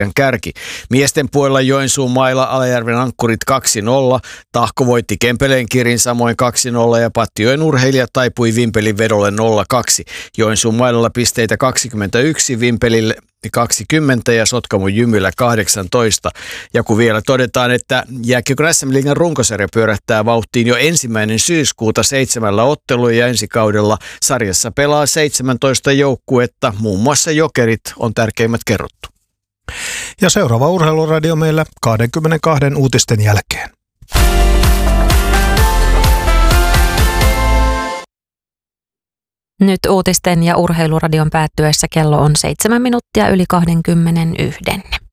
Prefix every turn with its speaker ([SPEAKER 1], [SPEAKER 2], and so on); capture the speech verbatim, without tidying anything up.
[SPEAKER 1] kärki. Miesten puolella Joensuun mailla Alajärven Ankkurit kaksi nolla, Tahko voitti Kempeleen-Kirin samoin kaksi nolla ja Pattijoen urheilijat taipui Vimpelin vedolle nolla kaksi. Joensuun mailalla pisteitä kaksikymmentäyksi, Vimpelille kaksikymmentä ja Sotkamon Jymyllä kahdeksantoista. Ja kun vielä todetaan, että jääkiekon S M-liigan runkosarja pyörähtää vauhtiin jo ensimmäinen syyskuuta seitsemällä ottelulla ja ensi kaudella sarjassa pelaa seitsemäntoista joukkuetta, muun muassa Jokerit on tärkeimmät kerrottu.
[SPEAKER 2] Ja seuraava urheiluradio meillä kaksikymmentäkaksi uutisten jälkeen.
[SPEAKER 3] Nyt uutisten ja urheiluradion päättyessä kello on seitsemän minuuttia yli kaksikymmentäyksi.